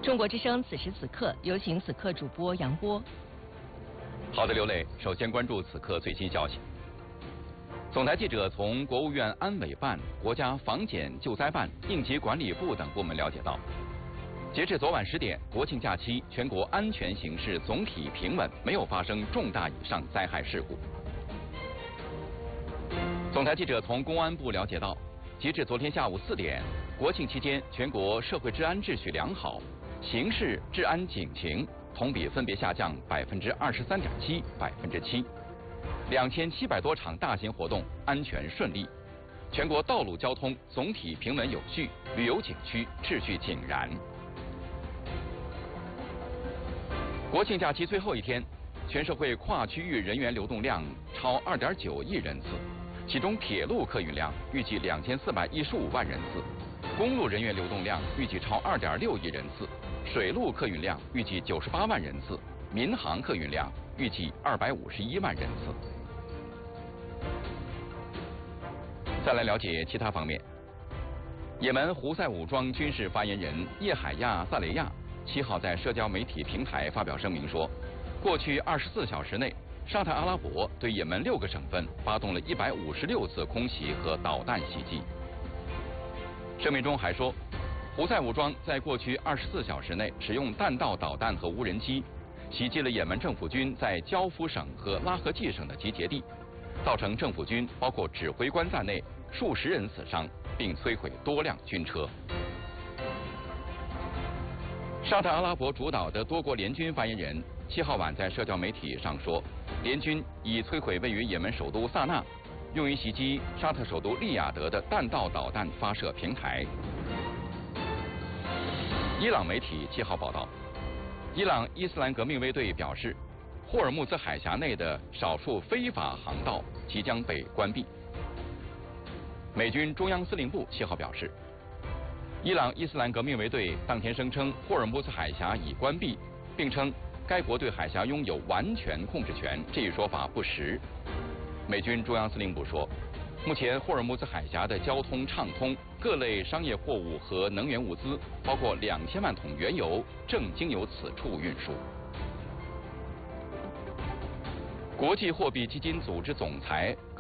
中国之声此时此刻，有请此刻主播杨波。 好的，刘磊，首先关注此刻最新消息。总台记者从国务院安委办、国家防检救灾办、应急管理部等部门了解到，截至昨晚10点，国庆假期全国安全形势总体平稳，没有发生重大以上灾害事故。总台记者从公安部了解到，截至昨天下午4点，国庆期间全国社会治安秩序良好，刑事治安警情同比分别下降23.7%、7%，2700多场大型活动安全顺利，全国道路交通总体平稳有序，旅游景区秩序井然。国庆假期最后一天，全社会跨区域人员流动量超2.9亿人次，其中铁路客运量预计2415万人次，公路人员流动量预计超2.6亿人次，水路客运量预计98万人次，民航客运量预计251万人次。再来了解其他方面，也门胡塞武装军事发言人叶海亚·萨雷亚7号在社交媒体平台发表声明说，过去24小时内，沙特阿拉伯对也门6个省份发动了156次空袭和导弹袭击。声明中还说，胡塞武装在过去24小时内使用弹道导弹和无人机，袭击了也门政府军在焦夫省和拉合季省的集结地，造成政府军包括指挥官在内数十人死伤，并摧毁多辆军车。沙特阿拉伯主导的多国联军发言人7号晚在社交媒体上说，联军已摧毁位于也门首都萨那、用于袭击沙特首都利雅得的弹道导弹发射平台。伊朗媒体7号报道，伊朗伊斯兰革命卫队表示，霍尔木兹海峡内的少数非法航道即将被关闭。美军中央司令部7号表示，伊朗伊斯兰革命卫队当天声称霍尔木兹海峡已关闭，并称该国对海峡拥有完全控制权，这一说法不实。美军中央司令部说，目前霍尔木兹海峡的交通畅通，各类商业货物和能源物资，包括2000万桶原油，正经由此处运输。国际货币基金组织总裁